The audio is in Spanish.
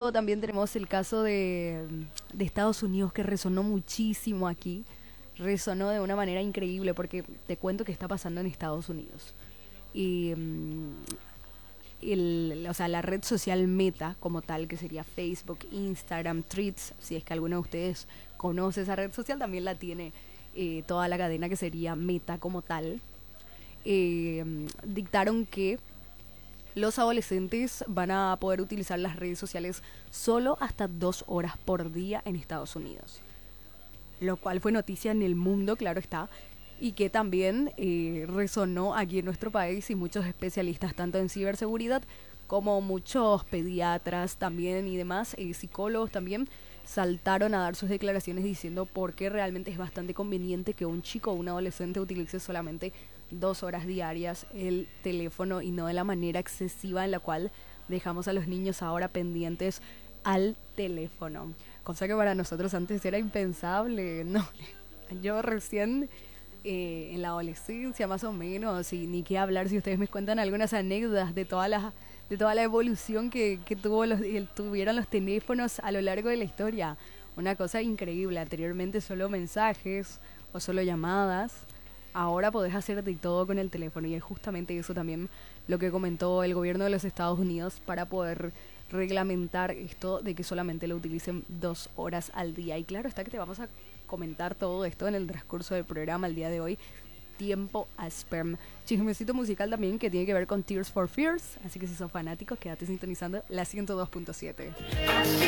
luego también tenemos el caso de Estados Unidos que resonó muchísimo aquí. Resonó de una manera increíble porque te cuento que está pasando en Estados Unidos. Y o sea, la red social Meta como tal, que sería Facebook, Instagram, Threads, si es que alguno de ustedes conoce esa red social, también la tiene toda la cadena que sería Meta como tal. Dictaron que los adolescentes van a poder utilizar las redes sociales solo hasta 2 horas por día en Estados Unidos. Lo cual fue noticia en el mundo, claro está, y que también resonó aquí en nuestro país y muchos especialistas, tanto en ciberseguridad como muchos pediatras también y demás, psicólogos también, saltaron a dar sus declaraciones diciendo por qué realmente es bastante conveniente que un chico o un adolescente utilice solamente 2 horas diarias el teléfono y no de la manera excesiva en la cual dejamos a los niños ahora pendientes al teléfono. Cosa que para nosotros antes era impensable, ¿no? Yo recién en la adolescencia más o menos, y ni qué hablar si ustedes me cuentan algunas anécdotas de toda la evolución que tuvieron los teléfonos a lo largo de la historia. Una cosa increíble, anteriormente solo mensajes o solo llamadas, ahora podés hacer de todo con el teléfono y es justamente eso también lo que comentó el gobierno de los Estados Unidos para poder reglamentar esto de que solamente lo utilicen 2 horas al día. Y claro está que te vamos a comentar todo esto en el transcurso del programa el día de hoy. Tiempo a Sperm. Chismecito musical también que tiene que ver con Tears for Fears. Así que si sos fanáticos, quédate sintonizando la 102.7.